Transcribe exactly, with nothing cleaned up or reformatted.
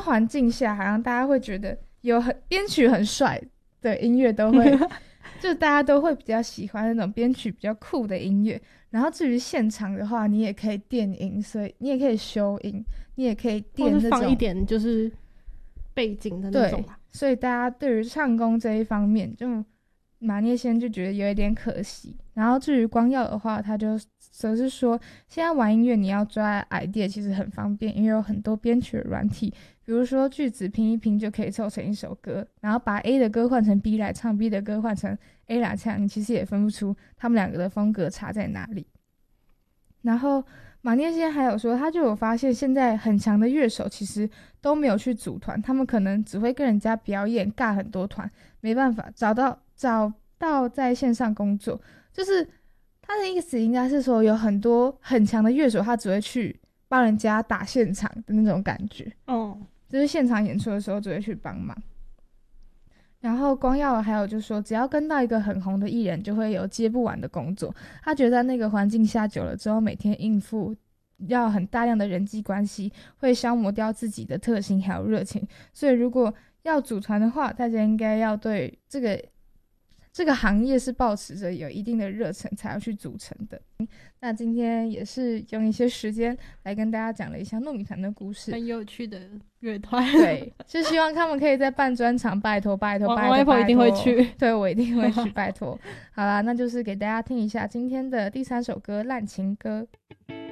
环境下好像大家会觉得有很编曲很帅的音乐都会就大家都会比较喜欢那种编曲比较酷的音乐，然后至于现场的话你也可以电音，所以你也可以修音，你也可以电那种或是放一点就是背景的那种吧。 对，所以大家对于唱功这一方面就马涅先就觉得有一点可惜。然后至于光耀的话，他就则是说现在玩音乐你要抓 idea 其实很方便，因为有很多编曲的软体，比如说句子拼一拼就可以凑成一首歌，然后把 A 的歌换成 B 来唱， B 的歌换成 A 来唱，你其实也分不出他们两个的风格差在哪里。然后马涅先还有说他就有发现现在很强的乐手其实都没有去组团，他们可能只会跟人家表演尬很多团，没办法找到找到在线上工作，就是他的意思应该是说有很多很强的乐手他只会去帮人家打现场的那种感觉， 哦， 就是现场演出的时候只会去帮忙。然后光耀还有就说只要跟到一个很红的艺人就会有接不完的工作，他觉得在那个环境下久了之后，每天应付要很大量的人际关系会消磨掉自己的特性还有热情，所以如果要组团的话，大家应该要对这个这个行业是抱持着有一定的热忱才要去组成的。那今天也是用一些时间来跟大家讲了一下糯米团的故事， 很有趣的乐团。 对，就希望他们可以在办专场，拜托拜托拜托， 我一定会去， 对，我一定会去，拜托。好啦，那就是给大家听一下今天的第三首歌《烂情歌》。